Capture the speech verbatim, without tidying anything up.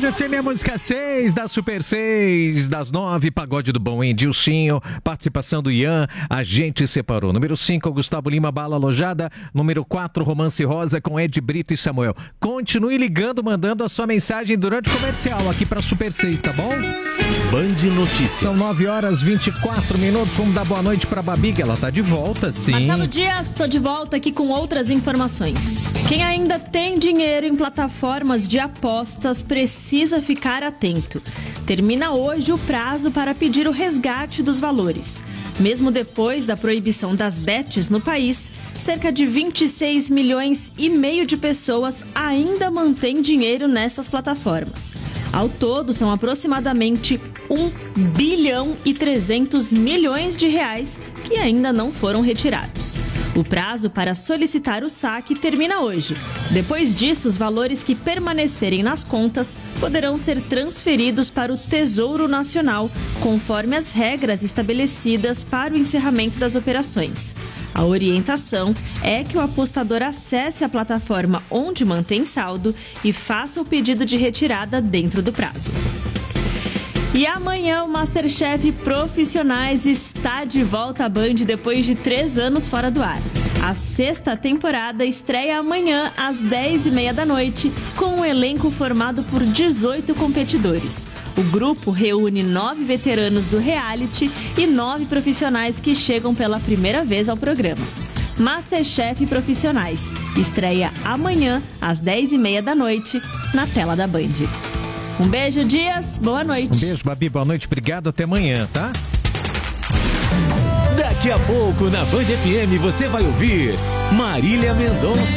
F M, a música seis, da Super seis, das nove, pagode do bom, hein? Dilcinho, participação do Ian, a gente separou. Número cinco, Gustavo Lima, Bala Alojada. Número quatro, Romance Rosa, com Ed Brito e Samuel. Continue ligando, mandando a sua mensagem durante o comercial aqui pra Super seis, tá bom? Band Notícias. São nove horas e vinte e quatro minutos. Vamos dar boa noite pra Babi, que ela tá de volta, sim. Marcelo Dias, tô de volta aqui com outras informações. Quem ainda tem dinheiro em plataformas de apostas precisa ficar atento. Termina hoje o prazo para pedir o resgate dos valores. Mesmo depois da proibição das bets no país, cerca de vinte e seis milhões e meio de pessoas ainda mantêm dinheiro nestas plataformas. Ao todo, são aproximadamente um bilhão e trezentos milhões de reais que ainda não foram retirados. O prazo para solicitar o saque termina hoje. Depois disso, os valores que permanecerem nas contas poderão ser transferidos para o Tesouro Nacional, conforme as regras estabelecidas para o encerramento das operações. A orientação é que o apostador acesse a plataforma onde mantém saldo e faça o pedido de retirada dentro do prazo. E amanhã o MasterChef Profissionais está de volta à Band depois de três anos fora do ar. A sexta temporada estreia amanhã às dez e meia da noite, com um elenco formado por dezoito competidores. O grupo reúne nove veteranos do reality e nove profissionais que chegam pela primeira vez ao programa. MasterChef Profissionais estreia amanhã às dez e meia da noite na tela da Band. Um beijo, Dias. Boa noite. Um beijo, Babi. Boa noite. Obrigado. Até amanhã, tá? Daqui a pouco, na Band F M, você vai ouvir Marília Mendonça.